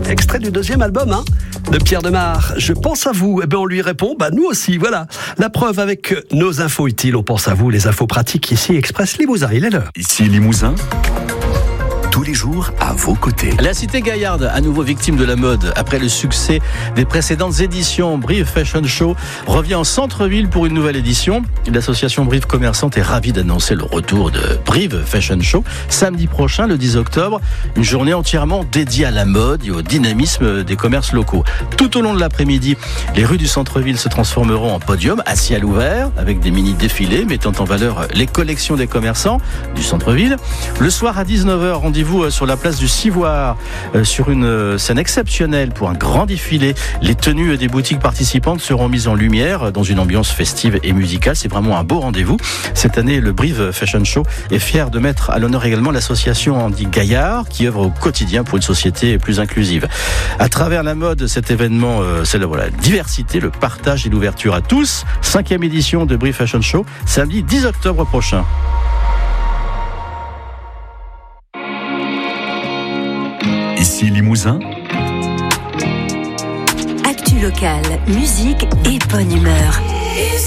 extrait du deuxième album de Pierre Demar. Je pense à vous. On lui répond, nous aussi. Voilà. La preuve avec nos infos utiles. On pense à vous, les infos pratiques ici, Express Limousin. Il est l'heure. Ici Limousin. Tous les jours à vos côtés. La cité Gaillarde, à nouveau victime de la mode. Après le succès des précédentes éditions, Brive Fashion Show revient en centre-ville pour une nouvelle édition. L'association Brive Commerçante est ravie d'annoncer le retour de Brive Fashion Show samedi prochain, le 10 octobre. Une journée entièrement dédiée à la mode et au dynamisme des commerces locaux. Tout au long de l'après-midi, les rues du centre-ville se transformeront en podium à ciel ouvert avec des mini-défilés mettant en valeur les collections des commerçants du centre-ville. Le soir à 19h, rendez-vous sur la place du Civoire sur une scène exceptionnelle pour un grand défilé. Les tenues des boutiques participantes seront mises en lumière dans une ambiance festive et musicale. C'est vraiment un beau rendez-vous. Cette année, le Brive Fashion Show est fier de mettre à l'honneur également l'association Andy Gaillard qui œuvre au quotidien pour une société plus inclusive. À travers la mode, cet événement, c'est la diversité, le partage et l'ouverture à tous. 5e édition de Brive Fashion Show, samedi 10 octobre prochain. Ici Limousin. Actu locale, musique et bonne humeur.